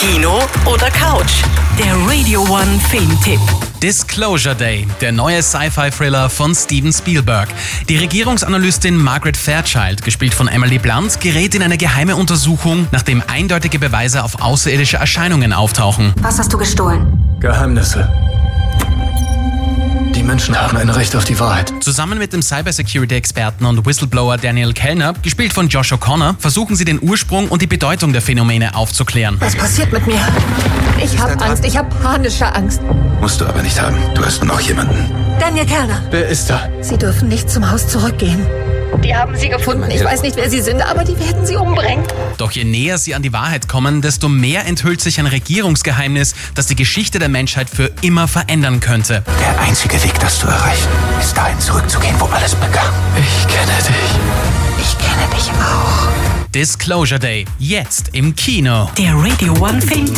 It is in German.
Kino oder Couch? Der Radio One Filmtipp. Disclosure Day, der neue Sci-Fi-Thriller von Steven Spielberg. Die Regierungsanalystin Margaret Fairchild, gespielt von Emily Blunt, gerät in eine geheime Untersuchung, nachdem eindeutige Beweise auf außerirdische Erscheinungen auftauchen. Was hast du gestohlen? Geheimnisse. Die Menschen haben ein Recht auf die Wahrheit. Zusammen mit dem Cybersecurity-Experten und Whistleblower Daniel Kellner, gespielt von Josh O'Connor, versuchen sie den Ursprung und die Bedeutung der Phänomene aufzuklären. Was passiert mit mir? Ich habe Angst, ich habe panische Angst. Musst du aber nicht haben. Du hast noch jemanden. Daniel Kellner. Wer ist da? Sie dürfen nicht zum Haus zurückgehen. Die haben sie gefunden. Ich weiß nicht, wer sie sind, aber die werden sie umbringen. Doch je näher sie an die Wahrheit kommen, desto mehr enthüllt sich ein Regierungsgeheimnis, das die Geschichte der Menschheit für immer verändern könnte. Der einzige Weg, das zu erreichen, ist dahin zurückzugehen, wo alles begann. Ich kenne dich. Ich kenne dich auch. Disclosure Day, jetzt im Kino. Der Radio One Filmtipp.